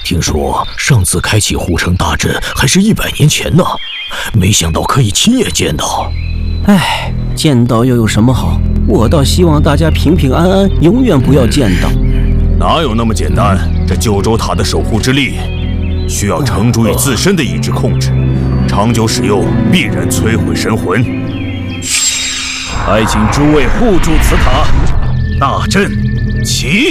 听说上次开启护城大阵还是100年前呢，没想到可以亲眼见到。 唉，见到又有什么好？我倒希望大家平平安安，永远不要见到。 哪有那么简单？这九州塔的守护之力，需要城主以自身的意志控制，长久使用必然摧毁神魂。 还请诸位护住此塔，大阵起！